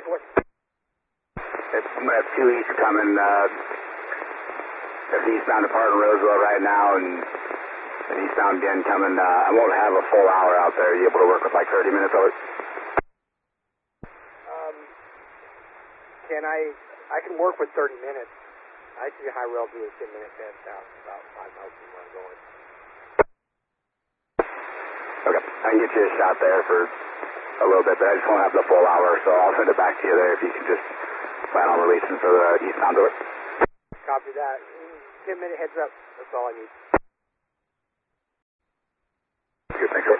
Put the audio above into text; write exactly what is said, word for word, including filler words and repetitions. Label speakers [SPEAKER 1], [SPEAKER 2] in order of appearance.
[SPEAKER 1] northwest.
[SPEAKER 2] It's uh, two east coming, uh, it's eastbound departing Rosewell right now, and, and eastbound again coming. Uh, I won't have a full hour out there. Are you able to work with like thirty minutes of it?
[SPEAKER 1] Um, can I, I can work with thirty minutes. I see high rail do a ten minute test out about five miles from where I'm going.
[SPEAKER 2] Okay, I can get you a shot there for a little bit, but I just won't have the full hour, so I'll send it back to you there if you can just plan on releasing for the eastbound door.
[SPEAKER 1] Copy that. ten minute heads up. That's all I need.
[SPEAKER 2] Good, thanks.